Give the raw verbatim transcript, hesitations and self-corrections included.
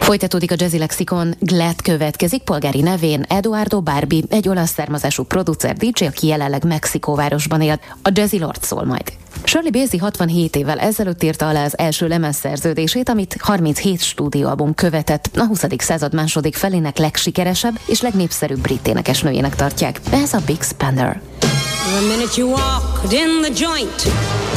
Folytatódik a Jazzy Lexikon, Glad következik, polgári nevén Eduardo Barbi, egy olasz származású producer dé dzsé, aki jelenleg Mexikóvárosban él. A Jazzy Lord szól majd. Shirley Bassey hatvanhét évvel ezelőtt írta alá az első lemezszerződését, amit harminchét stúdióalbum követett. A huszadik század második felének legsikeresebb és legnépszerűbb brit énekesnőjének tartják. Ez a Big Spender. The minute you walked in the joint